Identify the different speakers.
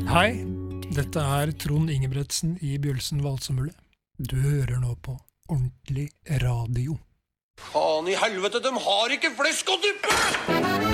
Speaker 1: Hei, dette Trond Ingebretsen i Bjølsen Valsemølle. Du hører nå på Ordentlig Radio.
Speaker 2: Faen i helvete, de har ikke flesk og duppe!